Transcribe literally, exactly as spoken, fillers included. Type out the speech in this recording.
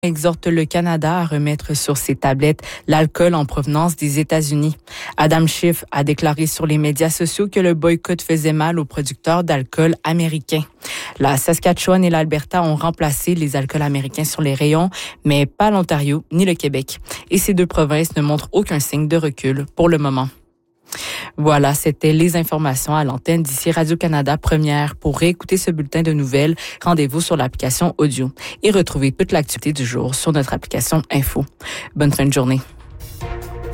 exhorte le Canada à remettre sur ses tablettes l'alcool en provenance des États-Unis. Adam Schiff a déclaré sur les médias sociaux que le boycott faisait mal aux producteurs d'alcool américains. La Saskatchewan et l'Alberta ont remplacé les alcools américains sur les rayons, mais pas l'Ontario ni le Québec. Et ces deux provinces ne montrent aucun signe de recul pour le moment. Voilà, c'était les informations à l'antenne d'ici Radio-Canada Première. Pour réécouter ce bulletin de nouvelles, rendez-vous sur l'application audio et retrouvez toute l'actualité du jour sur notre application Info. Bonne fin de journée.